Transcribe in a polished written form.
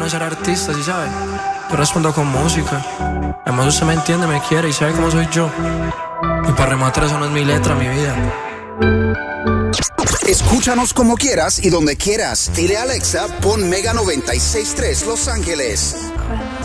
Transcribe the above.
no ser artista, ¿sí sabe? Yo respondo con música. Además usted me entiende, me quiere y sabe cómo soy yo. Y para rematar, eso no es mi letra, mi vida. Escúchanos como quieras y donde quieras. Dile a Alexa, pon Mega 96.3 Los Ángeles.